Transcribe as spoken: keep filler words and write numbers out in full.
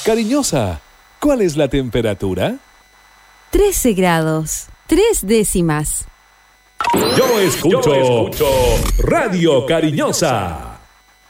Cariñosa, ¿cuál es la temperatura? trece grados, tres décimas. Yo escucho, Yo escucho Radio Cariñosa.